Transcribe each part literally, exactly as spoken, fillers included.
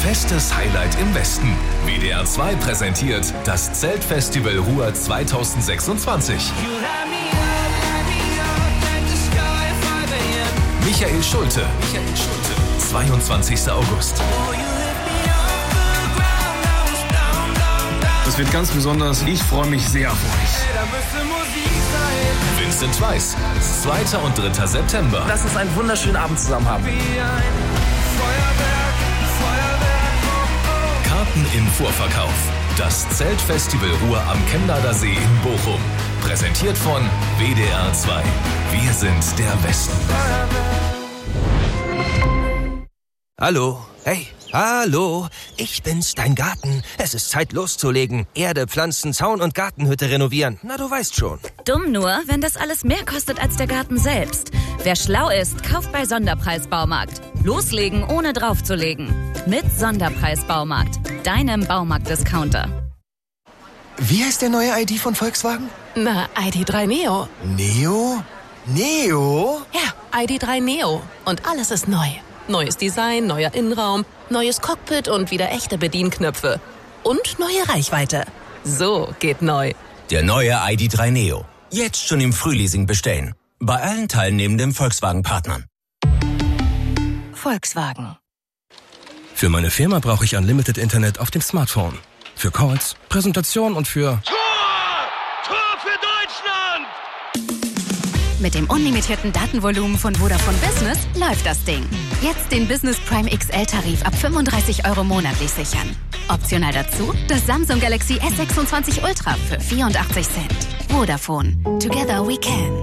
Festes Highlight im Westen. W D R zwei präsentiert das Zeltfestival Ruhr zweitausendsechsundzwanzig. Michael Schulte. Michael Schulte. zweiundzwanzigster August. Das wird ganz besonders. Ich freue mich sehr auf euch. Vincent Weiss. zweiter und dritter September. Lass uns einen wunderschönen Abend zusammen haben. Karten im Vorverkauf. Das Zeltfestival Ruhr am Chemnader See in Bochum. Präsentiert von W D R zwei. Wir sind der Westen. Hallo. Hey, hallo. Ich bin's, dein Garten. Es ist Zeit loszulegen. Erde, Pflanzen, Zaun und Gartenhütte renovieren. Na, du weißt schon. Dumm nur, wenn das alles mehr kostet als der Garten selbst. Wer schlau ist, kauft bei Sonderpreis Baumarkt. Loslegen, ohne draufzulegen. Mit Sonderpreis Baumarkt. Deinem Baumarkt-Discounter. Wie heißt der neue I D von Volkswagen? Na, I D drei Neo. Neo? Neo? Ja, I D drei Neo. Und alles ist neu. Neues Design, neuer Innenraum, neues Cockpit und wieder echte Bedienknöpfe. Und neue Reichweite. So geht neu. Der neue I D drei Neo. Jetzt schon im Frühleasing bestellen. Bei allen teilnehmenden Volkswagen-Partnern. Volkswagen. Für meine Firma brauche ich Unlimited Internet auf dem Smartphone. Für Calls, Präsentation und für... Tor! Tor für Deutschland! Mit dem unlimitierten Datenvolumen von Vodafone Business läuft das Ding. Jetzt den Business Prime X L-Tarif ab fünfunddreißig Euro monatlich sichern. Optional dazu das Samsung Galaxy S sechsundzwanzig Ultra für vierundachtzig Cent. Vodafone. Together we can.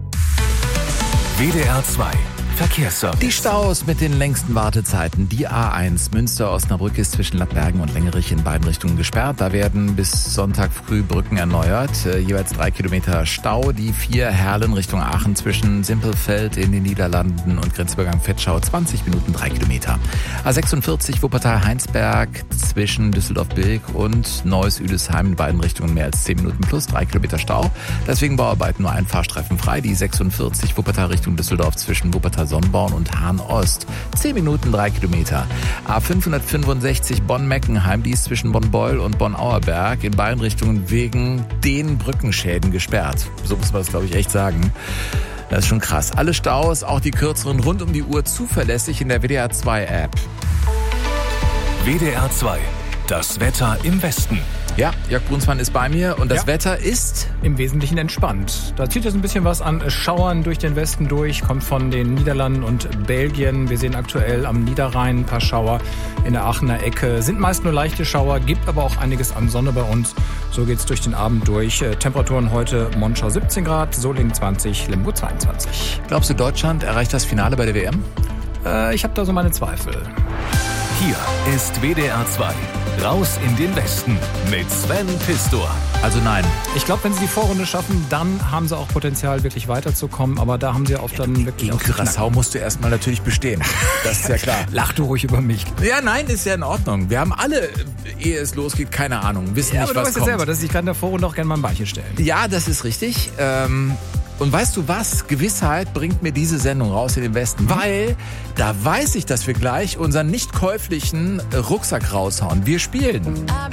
W D R zwei. Verkehrsservice. Die Staus mit den längsten Wartezeiten. Die A eins Münster-Osnabrück ist zwischen Lappbergen und Lengerich in beiden Richtungen gesperrt. Da werden bis Sonntag früh Brücken erneuert. Äh, jeweils drei Kilometer Stau. Die vier Herlen Richtung Aachen zwischen Simpelfeld in den Niederlanden und Grenzübergang Vetschau zwanzig Minuten, drei Kilometer. A sechsundvierzig Wuppertal-Heinsberg zwischen Düsseldorf-Bilk und Neuss-Üdesheim in beiden Richtungen mehr als zehn Minuten plus drei Kilometer Stau. Deswegen Bauarbeiten nur ein Fahrstreifen frei. Die sechsundvierzig Wuppertal Richtung Düsseldorf zwischen Wuppertal Sonnborn und Hahn-Ost. zehn Minuten, drei Kilometer. A fünfhundertfünfundsechzig Bonn-Meckenheim, die ist zwischen Bonn-Beul und Bonn-Auerberg in beiden Richtungen wegen den Brückenschäden gesperrt. So muss man das, glaube ich, echt sagen. Das ist schon krass. Alle Staus, auch die kürzeren, rund um die Uhr zuverlässig in der W D R zwei App. W D R zwei. Das Wetter im Westen. Ja, Jörg Brunsmann ist bei mir und das ja. Wetter ist... im Wesentlichen entspannt. Da zieht jetzt ein bisschen was an Schauern durch den Westen durch, kommt von den Niederlanden und Belgien. Wir sehen aktuell am Niederrhein ein paar Schauer in der Aachener Ecke. Sind meist nur leichte Schauer, gibt aber auch einiges an Sonne bei uns. So geht's durch den Abend durch. Temperaturen heute Monschau siebzehn Grad, Solingen zwanzig, Limburg zweiundzwanzig. Glaubst du, Deutschland erreicht das Finale bei der W M? Äh, ich habe da so meine Zweifel. Hier ist W D R zwei. Raus in den Westen mit Sven Pistor. Also nein. Ich glaube, wenn sie die Vorrunde schaffen, dann haben sie auch Potenzial, wirklich weiterzukommen. Aber da haben sie oft ja, dann wirklich... Gegen Curaçao musst du erstmal natürlich bestehen. Das ist ja klar. Lach du ruhig über mich. Ja, nein, ist ja in Ordnung. Wir haben alle, ehe es losgeht, keine Ahnung. Wissen ja, nicht, aber was du weißt kommt. Ja selber, dass ich kann der Vorrunde auch gerne mal ein Beinchen stellen. Ja, das ist richtig. Ähm... Und weißt du was? Gewissheit bringt mir diese Sendung raus in den Westen, weil da weiß ich, dass wir gleich unseren nicht käuflichen Rucksack raushauen. Wir spielen.